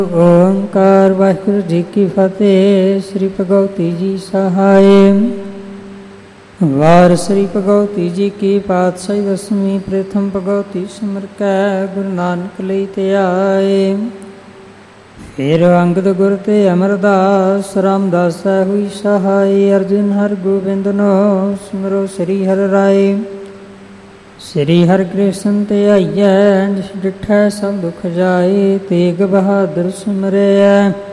ਓਂਕਾਰ ਵਾਹਿਗੁਰੂ ਜੀ ਕੀ ਫਤਿਹ। ਸ੍ਰੀ ਭਗਵਤੀ ਜੀ ਸਹਾਇ। ਵਾਰ ਸ੍ਰੀ ਭਗਵਤੀ ਜੀ ਕੀ ਪਾਤਸ਼ਾਹੀ ਦਸਵੀਂ। ਪ੍ਰਥਮ ਭਗਵਤੀ ਸਿਮਰ ਕੈ ਗੁਰੂ ਨਾਨਕ ਲਈ ਧਿਆਏ। ਫਿਰ ਅੰਗਦ ਗੁਰ ਤੇ ਅਮਰਦਾਸ ਰਾਮਦਾਸ ਹੋਈ ਸਹਾਈ। ਅਰਜੁਨ ਹਰਿ ਗੋਬਿੰਦਨੋ ਸਿਮਰੋ ਸ੍ਰੀ ਹਰਿ ਰਾਏ। ਸ੍ਰੀ ਹਰਿ ਕ੍ਰਿਸ਼ਨ ਤੇ ਆਈਐ ਜਿਸ ਡਿਠੈ ਸਭ ਦੁਖ ਜਾਏ। ਤੇਗ ਬਹਾਦਰ ਸਿਮਰੈ